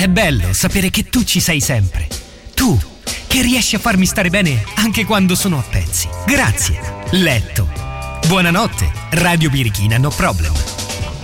È bello sapere che tu ci sei sempre. Tu, che riesci a farmi stare bene anche quando sono a pezzi. Grazie, letto. Buonanotte, Radio Birichina No Problem.